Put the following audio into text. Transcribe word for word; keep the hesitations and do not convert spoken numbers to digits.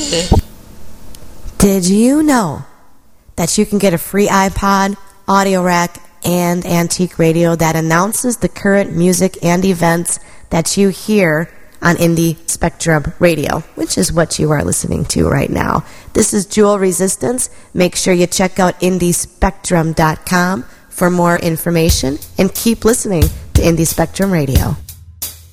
Did you know that you can get a free iPod, audio rack, and antique radio that announces the current music and events that you hear on Indie Spectrum Radio, which is what you are listening to right now. This is Jewel Resistance. Make sure you check out indie spectrum dot com for more information and keep listening to Indie Spectrum Radio.